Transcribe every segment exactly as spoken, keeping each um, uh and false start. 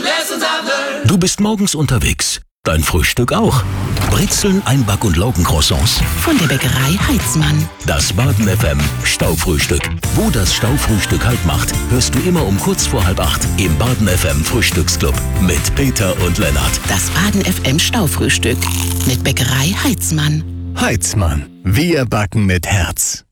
Du bist morgens unterwegs. Dein Frühstück auch. Brezeln, Einback- und Laugencroissants. Von der Bäckerei Heitzmann. Das Baden F M Staufrühstück. Wo das Staufrühstück Halt macht, hörst du immer um kurz vor halb acht im Baden F M Frühstücksclub mit Peter und Lennart. Das Baden F M Staufrühstück mit Bäckerei Heitzmann. Heitzmann. Wir backen mit Herz.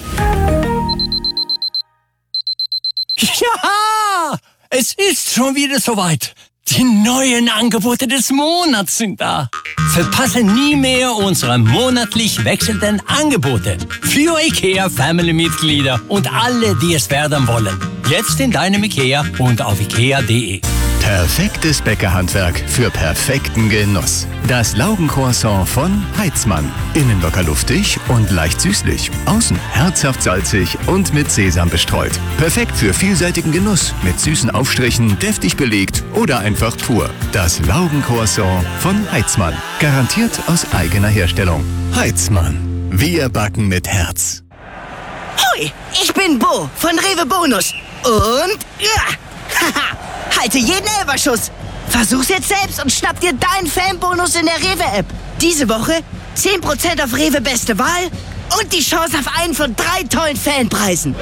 Ja, es ist schon wieder soweit. Die neuen Angebote des Monats sind da. Verpasse nie mehr unsere monatlich wechselnden Angebote für IKEA-Family-Mitglieder und alle, die es werden wollen. Jetzt in deinem IKEA und auf ikea punkt de. Perfektes Bäckerhandwerk für perfekten Genuss. Das Laugencroissant von Heitzmann. Innen locker luftig und leicht süßlich. Außen herzhaft salzig und mit Sesam bestreut. Perfekt für vielseitigen Genuss. Mit süßen Aufstrichen, deftig belegt oder einfach pur. Das Laugencroissant von Heitzmann. Garantiert aus eigener Herstellung. Heitzmann. Wir backen mit Herz. Hoi, ich bin Bo von Rewe Bonus. Und ja, haha, halte jeden Elberschuss. Versuch's jetzt selbst und schnapp dir deinen Fanbonus in der Rewe-App. Diese Woche zehn Prozent auf Rewe Beste Wahl und die Chance auf einen von drei tollen Fanpreisen.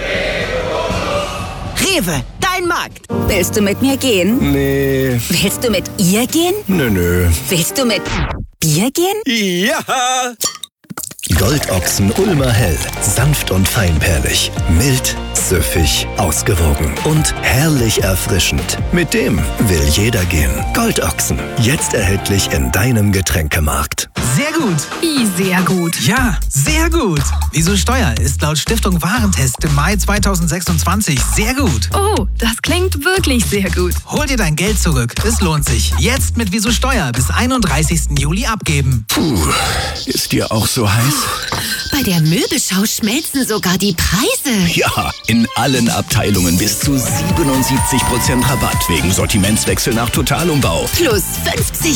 Rewe, dein Markt. Willst du mit mir gehen? Nee. Willst du mit ihr gehen? Nö, nö. Willst du mit Bier gehen? Ja! Goldochsen Ulmer Hell. Sanft und feinperlig. Mild, süffig, ausgewogen und herrlich erfrischend. Mit dem will jeder gehen. Goldochsen. Jetzt erhältlich in deinem Getränkemarkt. Sehr gut. Wie sehr gut? Ja, sehr gut. Wieso Steuer ist laut Stiftung Warentest im Mai zweitausendsechsundzwanzig sehr gut. Oh, das klingt wirklich sehr gut. Hol dir dein Geld zurück. Es lohnt sich. Jetzt mit Wieso Steuer bis einunddreißigsten Juli abgeben. Puh, ist dir auch so heiß? Bei der Möbelschau schmelzen sogar die Preise. Ja, in allen Abteilungen bis zu siebenundsiebzig Prozent Rabatt wegen Sortimentswechsel nach Totalumbau. Plus fünfzig